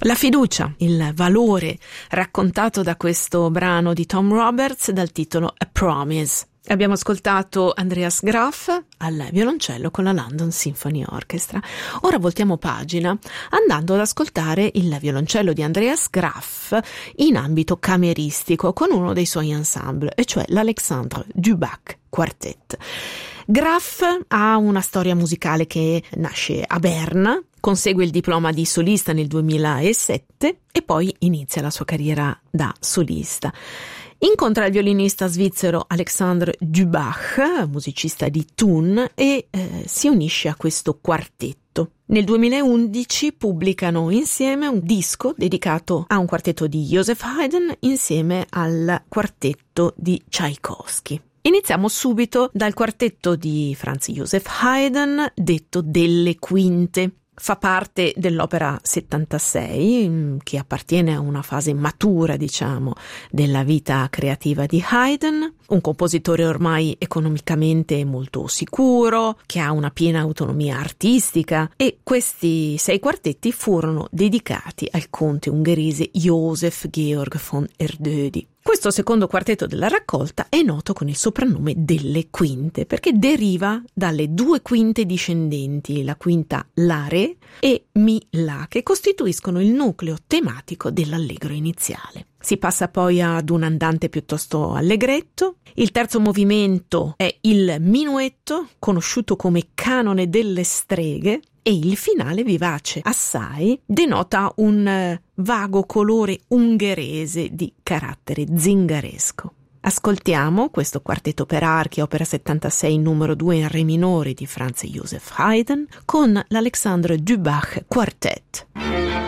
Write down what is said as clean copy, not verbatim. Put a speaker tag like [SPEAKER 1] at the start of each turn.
[SPEAKER 1] La fiducia, il valore raccontato da questo brano di Tom Roberts dal titolo A Promise. Abbiamo ascoltato Andreas Graff al violoncello con la London Symphony Orchestra. Ora voltiamo pagina andando ad ascoltare il violoncello di Andreas Graff in ambito cameristico con uno dei suoi ensemble, e cioè l'Alexandre Dubach Quartet. Graff ha una storia musicale che nasce a Berna, consegue il diploma di solista nel 2007 e poi inizia la sua carriera da solista. Incontra il violinista svizzero Alexandre Dubach, musicista di Thun, e si unisce a questo quartetto. Nel 2011 pubblicano insieme un disco dedicato a un quartetto di Joseph Haydn insieme al quartetto di Tchaikovsky. Iniziamo subito dal quartetto di Franz Joseph Haydn, detto delle quinte. Fa parte dell'opera 76, che appartiene a una fase matura, diciamo, della vita creativa di Haydn, un compositore ormai economicamente molto sicuro, che ha una piena autonomia artistica, e questi 6 quartetti furono dedicati al conte ungherese Joseph Georg von Erdődy. Questo secondo quartetto della raccolta è noto con il soprannome delle quinte, perché deriva dalle 2 quinte discendenti, la quinta La Re e Mi La, che costituiscono il nucleo tematico dell'allegro iniziale. Si passa poi ad un andante piuttosto allegretto. Il terzo movimento è il minuetto, conosciuto come canone delle streghe, e il finale, vivace assai, denota un vago colore ungherese di carattere zingaresco. Ascoltiamo questo quartetto per archi, opera 76 numero 2 in re minore di Franz Joseph Haydn, con l'Alexandre Dubach Quartet.